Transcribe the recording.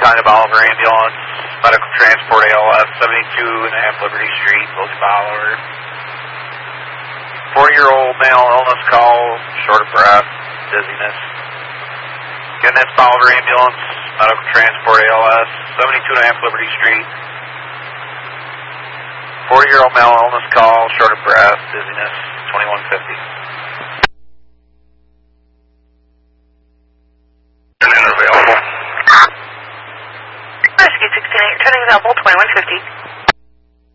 Kind of Oliver Ambulance, medical transport ALS, 72.5 Liberty Street, Wilson Oliver. 40-year-old male illness call, short of breath, dizziness. Again, that's Oliver Ambulance, medical transport ALS, 72.5 Liberty Street. 40-year-old male illness call, short of breath, dizziness, 2150. Rescue 69, turning available, 2150.